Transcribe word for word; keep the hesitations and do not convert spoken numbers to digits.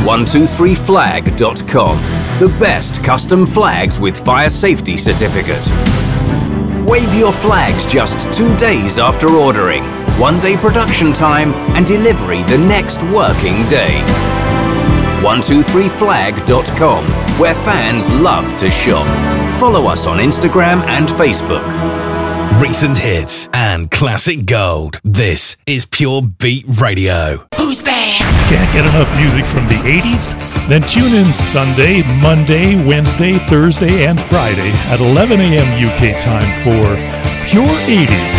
one two three flag dot com. The best custom flags with fire safety certificate. Wave your flags just two days after ordering. One day production time and delivery the next working day. one two three flag dot com, where fans love to shop. Follow us on Instagram and Facebook. Recent hits and classic gold. This is Pure Beat Radio. Who's bad? Can't get enough music from the eighties? Then tune in Sunday, Monday, Wednesday, Thursday, and Friday at eleven a.m. U K time for Pure eighties.